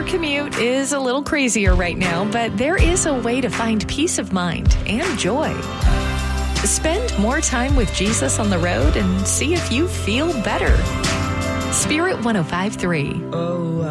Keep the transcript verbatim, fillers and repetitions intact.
commute is a little crazier right now, but there is a way to find peace of mind and joy. Spend more time with Jesus on the road and see if you feel better. Spirit one oh five point three. Oh.